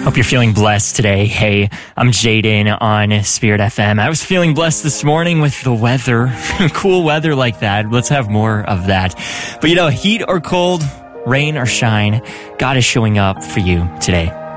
Hope you're feeling blessed today. Hey, I'm Jaden on Spirit FM. I was feeling blessed this morning with the weather. Cool weather like that. Let's have more of that. But heat or cold, rain or shine, God is showing up for you today.